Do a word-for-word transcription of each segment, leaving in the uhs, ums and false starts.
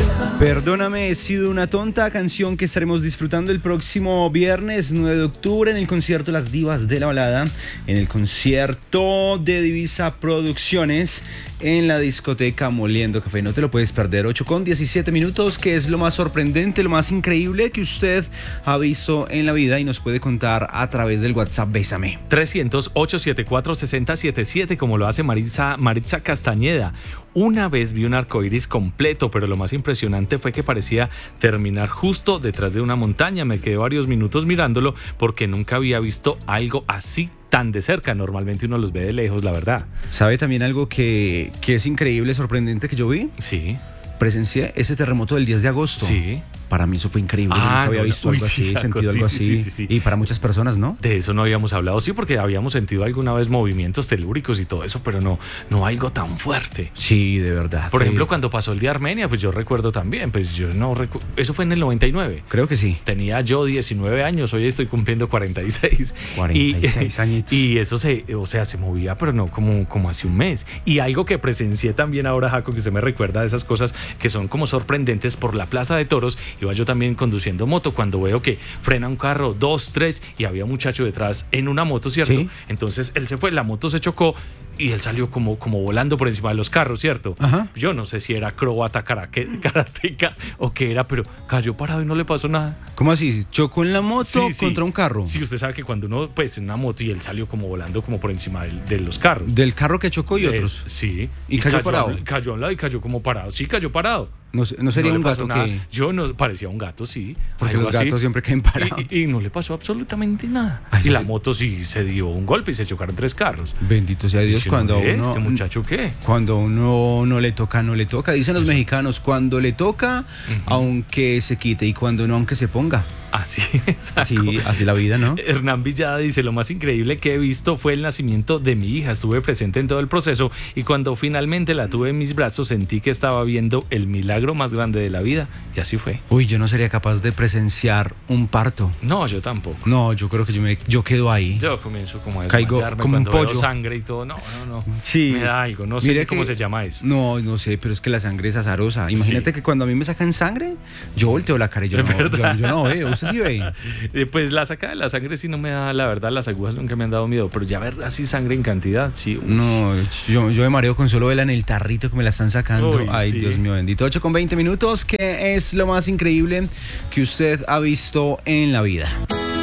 Perdóname, he sido una tonta, canción que estaremos disfrutando el próximo viernes nueve de octubre en el concierto Las Divas de la Balada, en el concierto de Divisa Producciones en la discoteca Moliendo Café. No te lo puedes perder. Ocho con diecisiete minutos, que es lo más sorprendente, lo más increíble que usted ha visto en la vida y nos puede contar a través del WhatsApp Bésame. trescientos, ochocientos setenta y cuatro, sesenta setenta y siete, como lo hace Maritza, Maritza Castañeda. Una vez vi un arcoíris completo, pero lo más impresionante fue que parecía terminar justo detrás de una montaña. Me quedé varios minutos mirándolo porque nunca había visto algo así tan de cerca. Normalmente uno los ve de lejos, la verdad. ¿Sabe también algo que, que es increíble, sorprendente que yo vi? Sí. Presencié ese terremoto del diez de agosto. Sí. Para mí eso fue increíble. Ah, Yo nunca había no, visto uy, algo sí, así, algo, sentido sí, algo sí, así. sí, sí, sí. Y para muchas personas, ¿no? De eso no habíamos hablado, sí, porque habíamos sentido alguna vez movimientos telúricos y todo eso, pero no, no algo tan fuerte. Sí, de verdad. Por sí. ejemplo, cuando pasó el de Armenia, pues yo recuerdo también, pues yo no recuerdo, eso fue en el noventa y nueve. Creo que sí. Tenía yo diecinueve años, hoy estoy cumpliendo cuarenta y seis. cuarenta y seis añitos. Y eso se, o sea, se movía, pero no como, como hace un mes. Y algo que presencié también ahora, Jaco, que usted me recuerda de esas cosas que son como sorprendentes. Por la Plaza de Toros iba yo también conduciendo moto cuando veo que frena un carro, dos, tres, y había un muchacho detrás en una moto, ¿cierto? ¿Sí? Entonces él se fue, la moto se chocó y él salió como, como volando por encima de los carros, ¿cierto? Ajá. Yo no sé si era acróbata, karaque- karateca o qué era, pero cayó parado y no le pasó nada. ¿Cómo así? ¿Chocó en la moto Sí, sí. contra un carro? Sí, usted sabe que cuando uno, pues, en una moto y él salió como volando como por encima del- de, los carros. Del carro que chocó y otros. Es- sí. ¿Y cayó parado? a- cayó a un lado y cayó como parado. Sí, cayó parado. No, sé- no sería No le un pasó gato nada. que... Yo no, parecía un gato, sí. Porque algo los así. gatos siempre caen parados. Y, y- y no le pasó absolutamente nada. Ay, y la sí. moto sí se dio un golpe y se chocaron tres carros. Bendito sea Dios, Dice, cuando "¿Eh? uno... ¿Este muchacho qué?" Cuando uno no le toca, no le toca. Dicen los Eso. mexicanos, cuando le toca, Ujú. aunque se quite, y cuando no, aunque se ponga. Así es. Así, así la vida, ¿no? Hernán Villada dice: lo más increíble que he visto fue el nacimiento de mi hija. Estuve presente en todo el proceso y cuando finalmente la tuve en mis brazos sentí que estaba viendo el milagro más grande de la vida. Y así fue. Uy, yo no sería capaz de presenciar un parto. No, yo tampoco. No, yo creo que yo, me, yo quedo ahí. Yo comienzo como a Caigo desmayarme como un cuando veo pollo. sangre y todo. No, no, no. Sí. Me da algo. No sé Mire ni cómo que- se llama eso. No, no sé, pero es que la sangre es azarosa. Imagínate Sí. que cuando a mí me sacan sangre, yo volteo la cara y yo, Es no, verdad. yo, yo no veo. ¿Usted sí ve? Eh, Pues la sacada de la sangre sí no me da, la verdad, las agujas nunca me han dado miedo, pero ya ver así sangre en cantidad, sí. uy. No, yo, yo me mareo con solo verla en el tarrito que me la están sacando. Uy, Ay, sí. Dios mío, bendito. ocho con veinte minutos, que es lo más increíble que usted ha visto en la vida.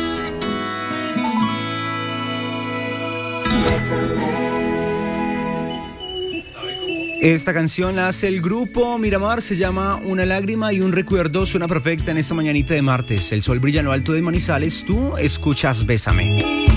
Esta canción la hace el grupo Miramar, se llama Una lágrima y un recuerdo. Suena perfecta en esta mañanita de martes. El sol brilla en lo alto de Manizales. Tú escuchas Bésame.